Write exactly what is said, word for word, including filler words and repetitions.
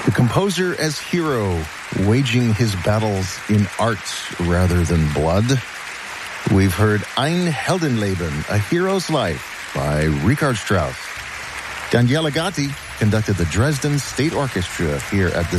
The composer as hero, waging his battles in art rather than blood. We've heard Ein Heldenleben, A Hero's Life by Richard Strauss. Daniele Gatti conducted the Dresden State Orchestra here at the